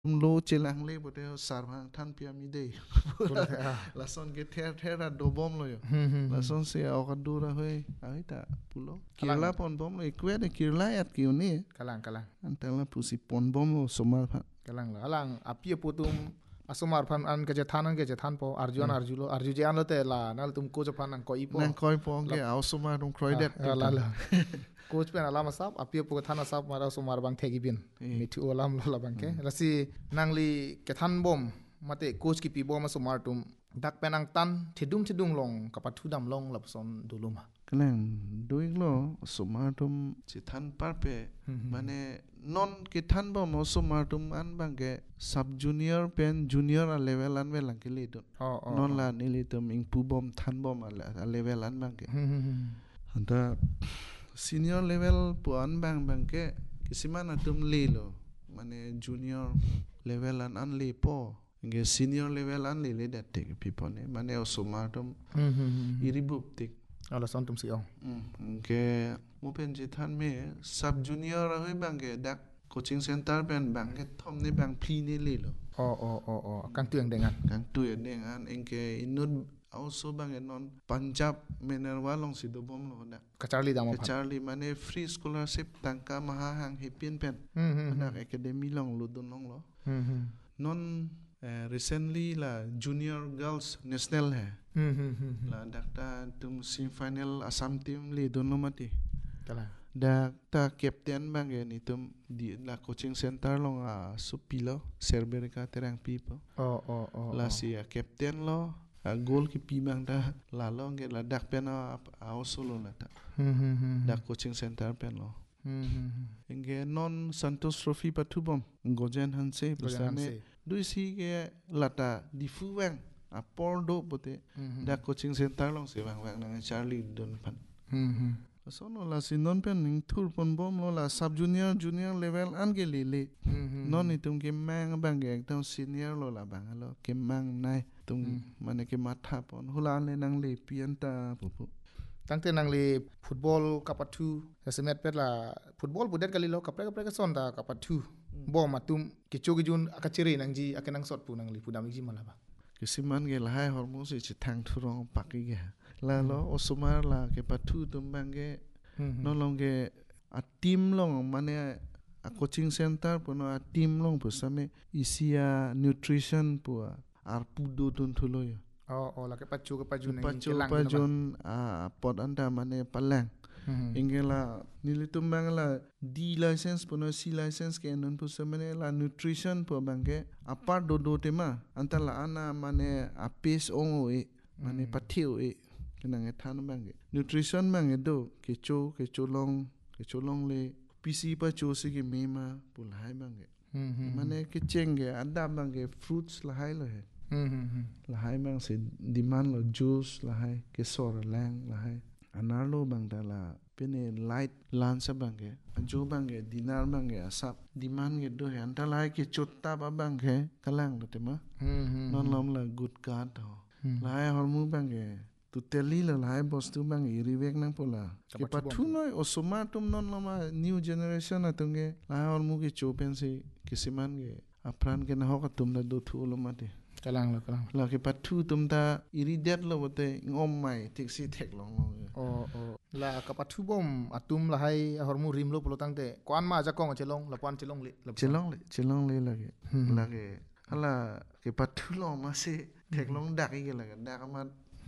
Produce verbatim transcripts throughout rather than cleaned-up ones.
lo chelang le bote sarvang than piramide la son ke ther ther ra do bom lo yo la son se au kadura hoy ai ta pulo kirla pon bom lo ikwe de kirla at ki uni kalang kalang antala pusi pon bom lo somar pha kalang la alang apia putum asomar phan an ke jethanan ke jethan po arjuan arjulo arju je an lo te la nal tum ko japan an ko ipo nang koi po ke au somar dong kroi det la la coach pen alam sap apia pu thana sap mara somar bang thegi bin mithi olam lo la bang ke rasi nangli ke than bom mate coach ki pi bom somar tum dak penang tan thidum thidung long kapathu dam long lapson duluma klang doi lo somar tum chi than par pe mane non ke than bom somar tum an bang ke sub junior pen junior a level an velang ke le don non la ni le tum ing pu bom than bom a level an bang ke anta senior level puan bang bang ke kisiman atum le lo mane junior level an an le po nge senior level an le le dat te people ne mane osoma tum iribup tik ala son tum si ong nge mo pen je than me sub junior hoy bang ke dak coaching center pen bang ke thom ne bang phi ne le lo o o o o kang tueng dengan kang tueng dengan engke inut also bang non Punjab Minerva long si do bom lo da kacharli damo kacharli mane free scholarship tangka maha hang hipin pen na academy long lo don long lo non recently la junior girls national hai la dakta tum semi final Assam team le don lo mati kala dakta captain bang ni tum di la coaching center long a supilo serberika terang pipo oh oh oh la si captain lo a goal ki pi bang da la long ke la dak pen a solo la ta dak coaching center pen lo enge non Santos Trophy patubom gojen hanse besane dui si ke lata difu bang a por do bote dak coaching center long se bang bang na Charlie don pan sono la si non pen ning thur pon bom lo la sub junior junior level an ke le le non ni tum ke mang bang ke ekdom senior lo la bang lo ke mang nai tum mane ke matha pon hula le nang le pianta pupu tangte nangli football kapathu semet pet la football budet kali lo kapre kapre ka sonda kapathu bom matum ke chogijun akachiri nangji akenang sot pu nangli pudam ji malaba kisiman ge la hai hormo se chithang thurong pakki ge la lo osumar la ke pathu tum bangge no longe a team long mane a coaching center puno a team long pusame isia nutrition pu ar pudo dun thulo yo oh oh la ke pachu ke paju nang pachu pajun a pot anda mane palang ingela nilitum bangla D license puno C license ke non pusamane la nutrition pu bangge apart do do tema antala ana mane a pace ong e mane patheu e kenang e than bangge nutrition bangge do ke cho ke cholong ke cholong le pc pa cho se ke mema pulhai bangge mane ke chenge ada bangge fruits la hai lo he la hai bang se demand lo juice la hai ke sor lang la hai anarlo bang da la pene light lunch bangge jo bangge dinner bangge asap demand ge do he anta lai ke chotta ba bangge kalang lo tema non lom la good card ho lai hormu bangge tu teli la lai bostu bang iri vek nang pola ke pathu noi osoma tum non loma new generation atunge lai hormu ke chopen se kisiman ge apran ke na ho tum na do thu lo mate kalang la kalang la ke pathu tum ta iri det lo bote ngom mai tik si thek long oh oh la kapathu bom atum la hai hormu rim lo polo tangte kwan ma ja kong chelong la pan chelong le chelong le chelong le lage lage ala ke pathu lo ma se thek long dak ge lage dak ma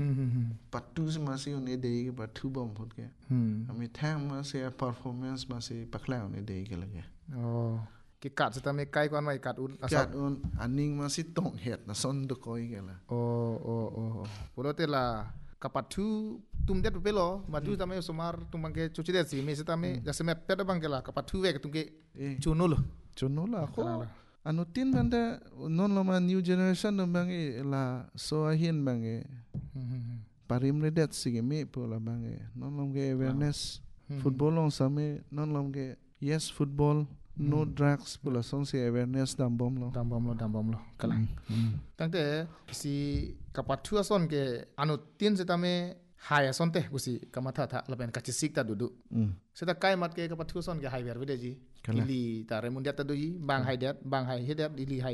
pattu ma se ne de ge pathu bom phot ke ami thang ma se performance ma se pakla ne de ge lage oh ki kat sa me kai kwan mai kat un kat un aning ma si tong het na son do koi ge la oh oh oh polo te la kapathu tum det pelo madu tame somar tumangke chuchide si me se tame jase me pet bangke la kapathu ve tumke chunul chunul la ko anu tin banda non loma new generation bange la so ahin bange parim redet sige me pola bange non lomge awareness football long same non lomge yes football no drugs pola song se awareness dam bom lo dam bom lo dam bom lo kala tangte si kapathu ason ke anu tin se tame hai asonte gusi kamatha tha laben kachisik ta dudu seta kai mat ke ka pathu son ke hai ver videji kili ta remundiat ta duji bang hai dat bang hai hedat ili hai